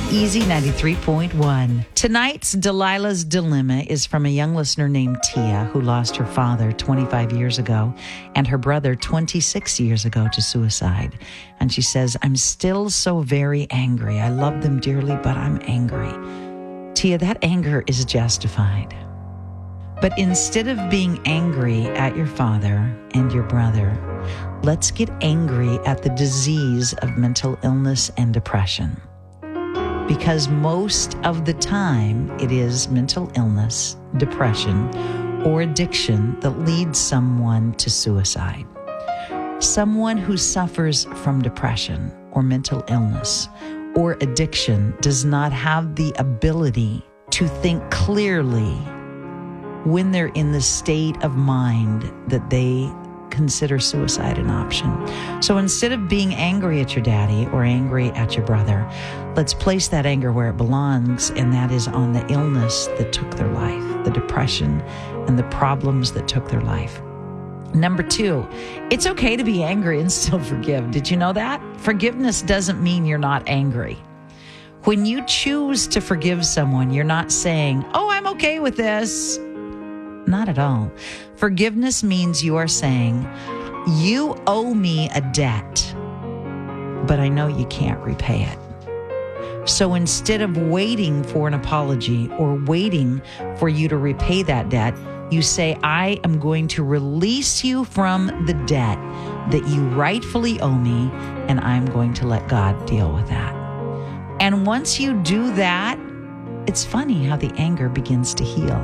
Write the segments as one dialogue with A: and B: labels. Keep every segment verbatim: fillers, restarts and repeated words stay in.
A: Easy ninety-three point one. Tonight's Delilah's Dilemma is from a young listener named Tia, who lost her father twenty-five years ago and her brother twenty-six years ago to suicide. And she says, I'm still so very angry. I love them dearly, but I'm angry. Tia, that anger is justified. But instead of being angry at your father and your brother, let's get angry at the disease of mental illness and depression. Because most of the time, it is mental illness, depression, or addiction that leads someone to suicide. Someone who suffers from depression or mental illness or addiction does not have the ability to think clearly when they're in the state of mind that they consider suicide an option. So instead of being angry at your daddy or angry at your brother, let's place that anger where it belongs, and that is on the illness that took their life, the depression and the problems that took their life. Number two, it's okay to be angry and still forgive. Did you know that? Forgiveness doesn't mean you're not angry. When you choose to forgive someone, you're not saying, oh, I'm okay with this. Not at all. Forgiveness means you are saying, you owe me a debt, but I know you can't repay it. So instead of waiting for an apology or waiting for you to repay that debt, you say, I am going to release you from the debt that you rightfully owe me, and I'm going to let God deal with that. And once you do that, it's funny how the anger begins to heal.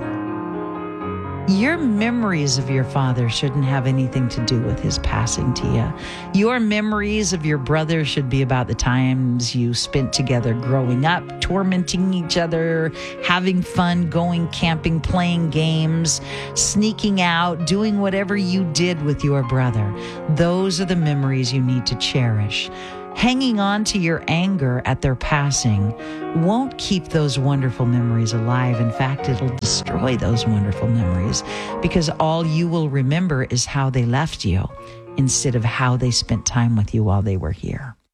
A: Your memories of your father shouldn't have anything to do with his passing, Tia. Your memories of your brother should be about the times you spent together growing up, tormenting each other, having fun, going camping, playing games, sneaking out, doing whatever you did with your brother. Those are the memories you need to cherish. Hanging on to your anger at their passing won't keep those wonderful memories alive. In fact, it'll destroy those wonderful memories, because all you will remember is how they left you instead of how they spent time with you while they were here.